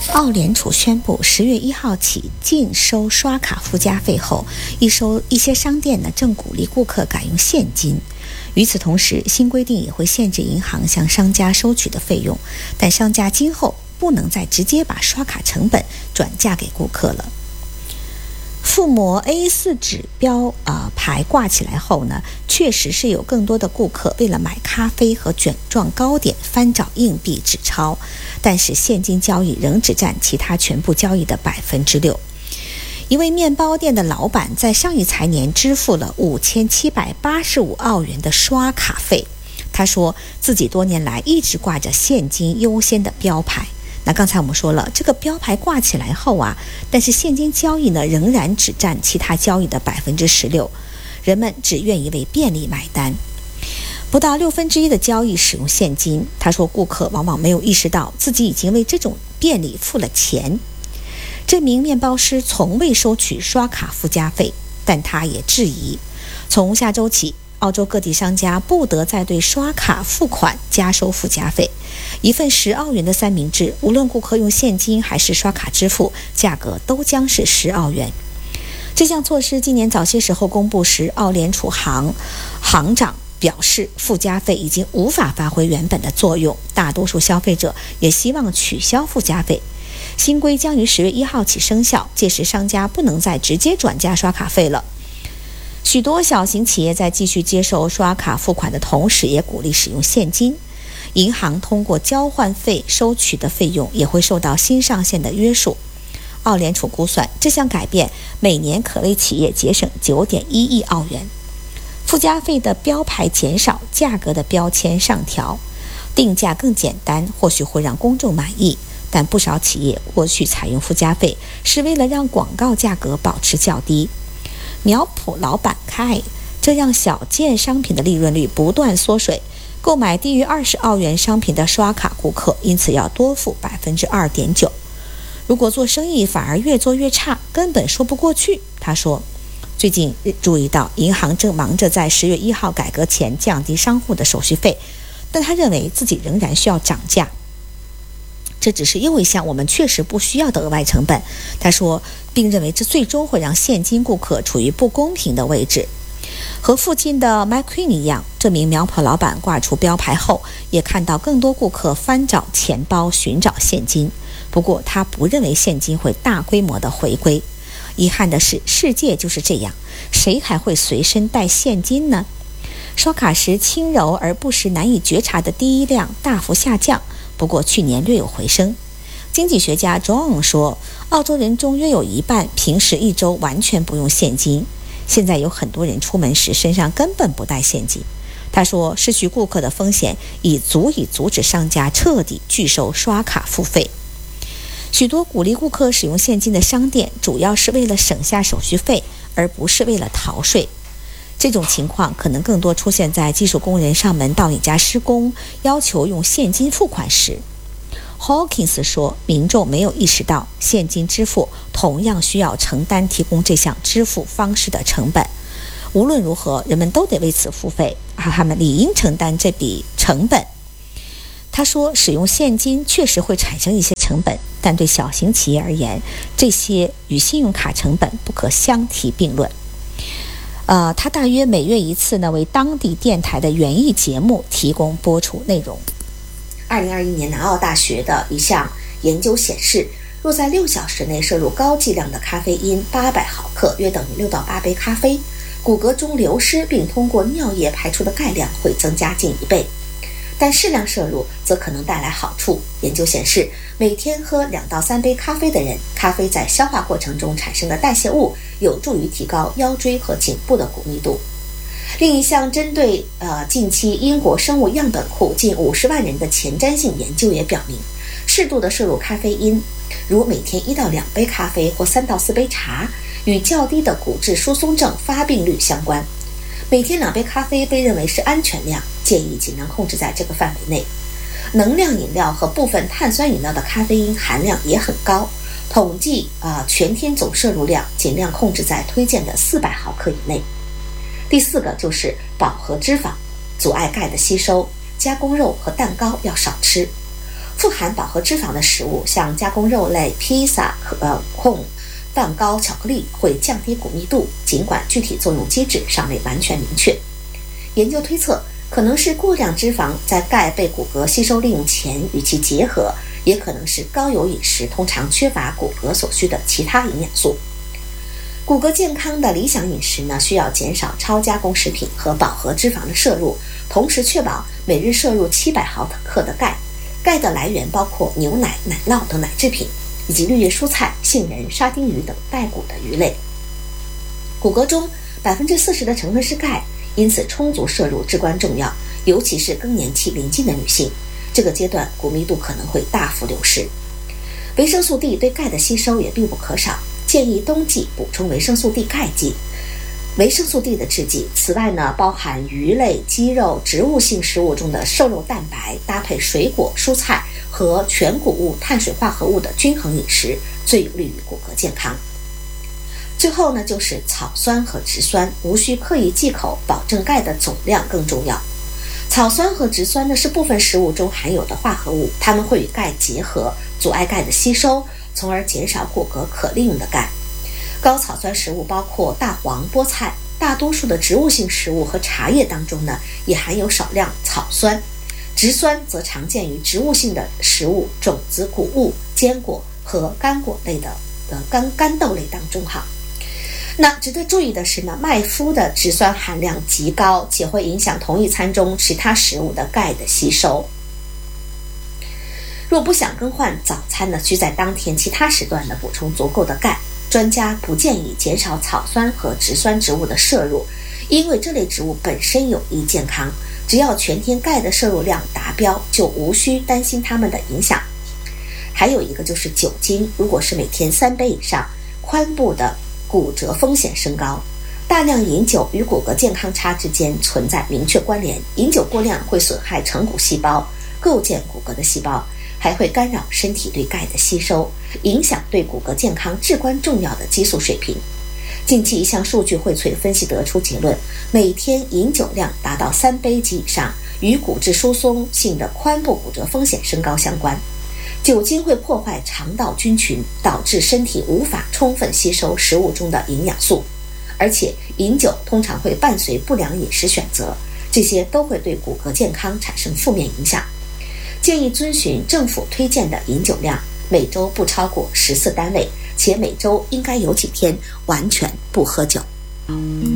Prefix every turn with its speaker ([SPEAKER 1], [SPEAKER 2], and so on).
[SPEAKER 1] 澳联储宣布10月1号起禁收刷卡附加费后，一些商店呢正鼓励顾客改用现金。与此同时，新规定也会限制银行向商家收取的费用，但商家今后不能再直接把刷卡成本转嫁给顾客了。覆膜 A4 纸标牌挂起来后呢，确实是有更多的顾客为了买咖啡和卷状糕点翻找硬币纸钞，但是现金交易仍只占其他全部交易的6%。一位面包店的老板在上一财年支付了5785澳元的刷卡费。他说自己多年来一直挂着现金优先的标牌。那刚才我们说了，这个标牌挂起来后但是现金交易呢仍然只占其他交易的16%，人们只愿意为便利买单。不到1/6的交易使用现金，他说顾客往往没有意识到自己已经为这种便利付了钱。这名面包师从未收取刷卡附加费，但他也质疑，从下周起，澳洲各地商家不得再对刷卡付款加收附加费。一份10澳元的三明治，无论顾客用现金还是刷卡支付，价格都将是10澳元。这项措施今年早些时候公布时，澳联储行长表示，附加费已经无法发挥原本的作用，大多数消费者也希望取消附加费。新规将于10月1号起生效，届时商家不能再直接转嫁刷卡费了。许多小型企业在继续接受刷卡付款的同时，也鼓励使用现金。银行通过交换费收取的费用也会受到新上限的约束。澳联储估算，这项改变每年可为企业节省9.1亿澳元。附加费的标牌减少，价格的标签上调，定价更简单，或许会让公众满意。但不少企业过去采用附加费是为了让广告价格保持较低。苗圃老板开，这让小件商品的利润率不断缩水。购买低于20澳元商品的刷卡顾客因此要多付2.9%。如果做生意反而越做越差，根本说不过去。他说，最近注意到银行正忙着在10月1号改革前降低商户的手续费，但他认为自己仍然需要涨价。这只是又一项我们确实不需要的额外成本，他说，并认为这最终会让现金顾客处于不公平的位置。和附近的 McQueen 一样，这名苗圃老板挂出标牌后，也看到更多顾客翻找钱包寻找现金。不过他不认为现金会大规模的回归。遗憾的是，世界就是这样，谁还会随身带现金呢？刷卡时轻柔而不时难以觉察的第一量大幅下降，不过去年略有回升。经济学家 John 说，澳洲人中约有一半平时一周完全不用现金。现在有很多人出门时身上根本不带现金。他说，失去顾客的风险已足以阻止商家彻底拒收刷卡付费。许多鼓励顾客使用现金的商店，主要是为了省下手续费，而不是为了逃税。这种情况可能更多出现在技术工人上门到你家施工，要求用现金付款时。Hawkins 说，民众没有意识到现金支付同样需要承担提供这项支付方式的成本。无论如何，人们都得为此付费，他们理应承担这笔成本。他说，使用现金确实会产生一些成本，但对小型企业而言，这些与信用卡成本不可相提并论。他大约每月一次呢，为当地电台的园艺节目提供播出内容。2021年南澳大学的一项研究显示，若在6小时内摄入高剂量的咖啡因800毫克，约等于6到8杯咖啡，骨骼中流失并通过尿液排出的钙量会增加近1倍。但适量摄入则可能带来好处。研究显示，每天喝2到3杯咖啡的人，咖啡在消化过程中产生的代谢物有助于提高腰椎和颈部的骨密度。另一项针对近期英国生物样本库近50万人的前瞻性研究也表明，适度的摄入咖啡因，如每天1到2杯咖啡或3到4杯茶，与较低的骨质疏松症发病率相关。每天2杯咖啡被认为是安全量，建议尽量控制在这个范围内。能量饮料和部分碳酸饮料的咖啡因含量也很高，统计全天总摄入量尽量控制在推荐的400毫克以内。第4个就是饱和脂肪，阻碍钙的吸收，加工肉和蛋糕要少吃。 富含饱和脂肪的食物，像加工肉类、披萨、控、蛋糕、巧克力，会降低骨密度，尽管具体作用机制尚未完全明确。研究推测，可能是过量脂肪在钙被骨骼吸收利用前与其结合，也可能是高油饮食通常缺乏骨骼所需的其他营养素。骨骼健康的理想饮食呢，需要减少超加工食品和饱和脂肪的摄入，同时确保每日摄入700毫克的钙。钙的来源包括牛奶、奶酪等奶制品，以及绿叶蔬菜、杏仁、沙丁鱼等带骨的鱼类。骨骼中40%的成分是钙，因此充足摄入至关重要，尤其是更年期临近的女性，这个阶段骨密度可能会大幅流失。维生素 D 对钙的吸收也必不可少，建议冬季补充维生素 D 钙剂。维生素 D 的制剂，此外呢，包含鱼类、鸡肉、植物性食物中的瘦肉蛋白，搭配水果、蔬菜和全谷物碳水化合物的均衡饮食，最有利于骨骼健康。最后呢，就是草酸和植酸，无需刻意忌口，保证钙的总量更重要。草酸和植酸呢，是部分食物中含有的化合物，它们会与钙结合，阻碍钙的吸收，从而减少骨骼可利用的钙。高草酸食物包括大黄、菠菜，大多数的植物性食物和茶叶当中呢，也含有少量草酸。植酸则常见于植物性的食物、种子、谷物、坚果和干果类的干豆类当中哈。那值得注意的是呢，麦麸的植酸含量极高，且会影响同一餐中其他食物的钙的吸收。若不想更换早餐呢，需在当天其他时段呢补充足够的钙。专家不建议减少草酸和植酸植物的摄入，因为这类植物本身有益健康，只要全天钙的摄入量达标，就无需担心它们的影响。还有一个就是酒精，如果是每天3杯以上，髋部的骨折风险升高。大量饮酒与骨骼健康差之间存在明确关联，饮酒过量会损害成骨细胞，构建骨骼的细胞，还会干扰身体对钙的吸收，影响对骨骼健康至关重要的激素水平。近期一项数据荟萃分析得出结论，每天饮酒量达到3杯及以上，与骨质疏松性的髋部骨折风险升高相关。酒精会破坏肠道菌群，导致身体无法充分吸收食物中的营养素，而且饮酒通常会伴随不良饮食选择，这些都会对骨骼健康产生负面影响。建议遵循政府推荐的饮酒量，每周不超过14单位，且每周应该有几天完全不喝酒。